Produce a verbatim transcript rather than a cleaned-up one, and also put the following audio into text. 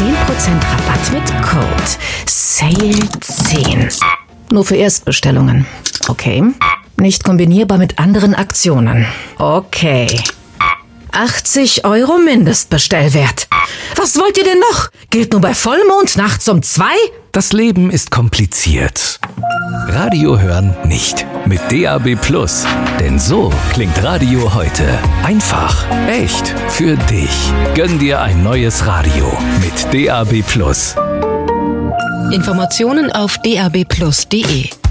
zehn Prozent Rabatt mit Code S A L E zehn. Nur für Erstbestellungen. Okay. Nicht kombinierbar mit anderen Aktionen. Okay. achtzig Euro Mindestbestellwert. Was wollt ihr denn noch? Gilt nur bei Vollmond nachts um zwei? Das Leben ist kompliziert. Radio hören nicht. Mit D A B Plus. Denn so klingt Radio heute. Einfach, echt, für dich. Gönn dir ein neues Radio mit D A B Plus. Informationen auf d a b plus punkt d e.